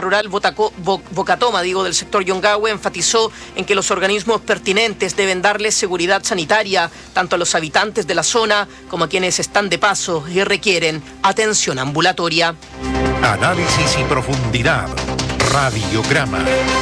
rural Bocatoma, del sector Yongahue, enfatizó en que los organismos pertinentes deben darles seguridad sanitaria tanto a los habitantes de la zona como a quienes están de paso y requieren atención ambulatoria. Análisis y profundidad. Radiograma.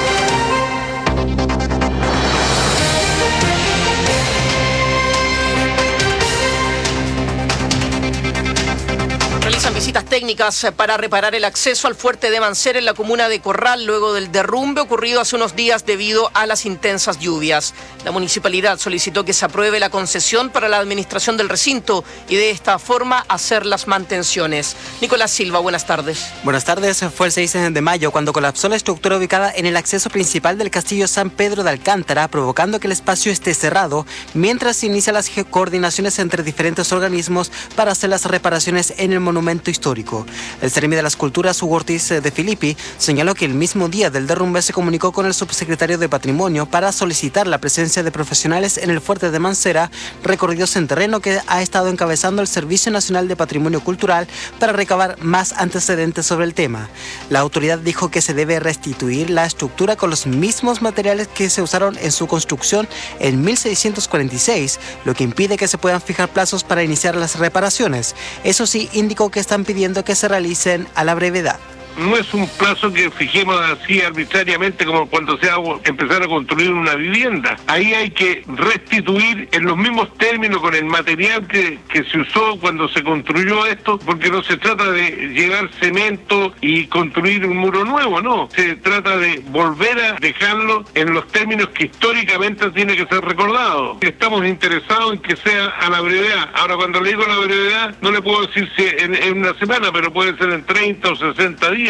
Realizan visitas técnicas para reparar el acceso al fuerte de Mancera en la comuna de Corral luego del derrumbe ocurrido hace unos días debido a las intensas lluvias. La municipalidad solicitó que se apruebe la concesión para la administración del recinto y de esta forma hacer las mantenciones. Nicolás Silva, buenas tardes. Buenas tardes. Fue el 6 de mayo cuando colapsó la estructura ubicada en el acceso principal del castillo San Pedro de Alcántara, provocando que el espacio esté cerrado mientras se inician las coordinaciones entre diferentes organismos para hacer las reparaciones en el monumento histórico. El Seremi de las Culturas, Hugo Ortiz de Filippi, señaló que el mismo día del derrumbe se comunicó con el subsecretario de Patrimonio para solicitar la presencia de profesionales en el fuerte de Mancera, recorridos en terreno que ha estado encabezando el Servicio Nacional de Patrimonio Cultural para recabar más antecedentes sobre el tema. La autoridad dijo que se debe restituir la estructura con los mismos materiales que se usaron en su construcción en 1646, lo que impide que se puedan fijar plazos para iniciar las reparaciones. Eso sí, indicó que están pidiendo que se realicen a la brevedad. No es un plazo que fijemos así arbitrariamente como cuando se va a empezar a construir una vivienda. Ahí hay que restituir en los mismos términos con el material que se usó cuando se construyó esto, porque no se trata de llevar cemento y construir un muro nuevo, no. Se trata de volver a dejarlo en los términos que históricamente tiene que ser recordado. Estamos interesados en que sea a la brevedad. Ahora, cuando le digo la brevedad, no le puedo decir si en una semana, pero puede ser en 30 o 60 días.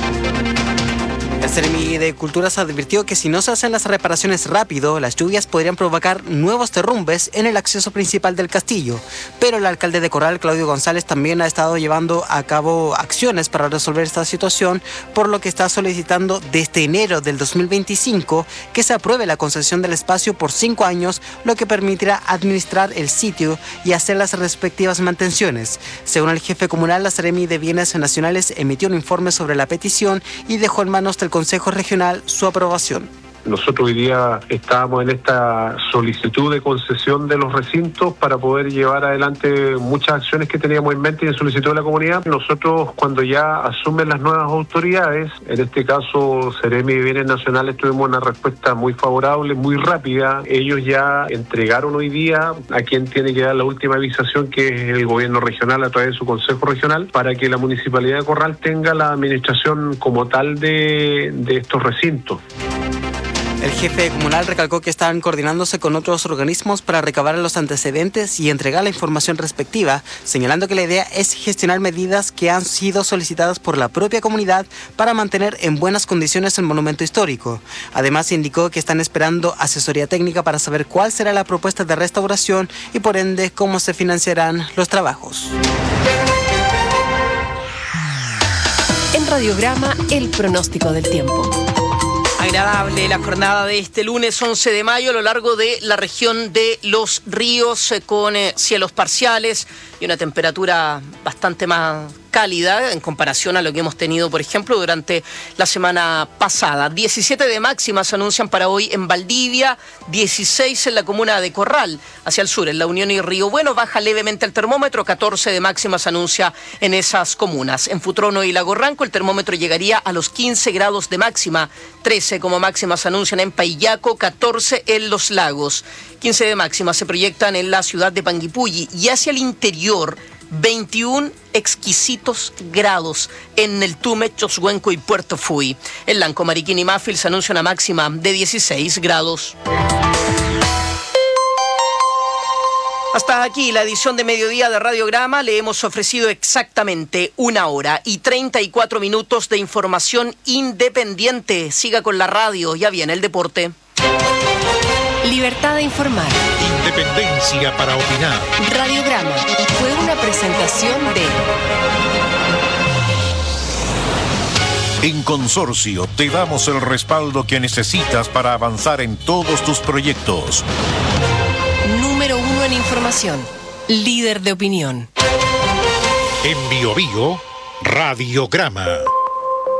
El Seremi de Culturas advirtió que si no se hacen las reparaciones rápido, las lluvias podrían provocar nuevos derrumbes en el acceso principal del castillo. Pero el alcalde de Corral, Claudio González, también ha estado llevando a cabo acciones para resolver esta situación, por lo que está solicitando desde enero del 2025 que se apruebe la concesión del espacio por 5 años, lo que permitirá administrar el sitio y hacer las respectivas mantenciones. Según el jefe comunal, la Seremi de Bienes Nacionales emitió un informe sobre la petición y dejó en manos del Consejo Regional su aprobación. Nosotros hoy día estábamos en esta solicitud de concesión de los recintos para poder llevar adelante muchas acciones que teníamos en mente y en solicitud de la comunidad. Nosotros, cuando ya asumen las nuevas autoridades, en este caso Seremi de Bienes Nacionales, tuvimos una respuesta muy favorable, muy rápida. Ellos ya entregaron hoy día a quien tiene que dar la última avisación, que es el gobierno regional a través de su consejo regional, para que la municipalidad de Corral tenga la administración como tal de estos recintos. El jefe comunal recalcó que están coordinándose con otros organismos para recabar los antecedentes y entregar la información respectiva, señalando que la idea es gestionar medidas que han sido solicitadas por la propia comunidad para mantener en buenas condiciones el monumento histórico. Además, indicó que están esperando asesoría técnica para saber cuál será la propuesta de restauración y, por ende, cómo se financiarán los trabajos. En Radiograma, el pronóstico del tiempo. Agradable la jornada de este lunes 11 de mayo a lo largo de la región de Los Ríos, con cielos parciales y una temperatura bastante más cálida en comparación a lo que hemos tenido, por ejemplo, durante la semana pasada. 17 de máxima se anuncian para hoy en Valdivia, 16 en la comuna de Corral, hacia el sur, en La Unión y Río Bueno, baja levemente el termómetro, 14 de máxima se anuncia en esas comunas. En Futrono y Lago Ranco el termómetro llegaría a los 15 grados de máxima, 13 como máxima se anuncian en Paillaco, 14 en Los Lagos, 15 de máxima se proyectan en la ciudad de Panguipulli y hacia el interior 21 exquisitos grados en el Tume, Choshuenco y Puerto Fui. En Lanco, Mariquín y Mafil se anuncia una máxima de 16 grados. Hasta aquí la edición de mediodía de Radiograma. Le hemos ofrecido exactamente 1 hora y 34 minutos de información independiente. Siga con la radio, ya viene el deporte. Libertad de informar. Independencia para opinar. Radiograma fue una presentación de... En Consorcio te damos el respaldo que necesitas para avanzar en todos tus proyectos. Número 1 en información. Líder de opinión. En Bio Bio, Radiograma.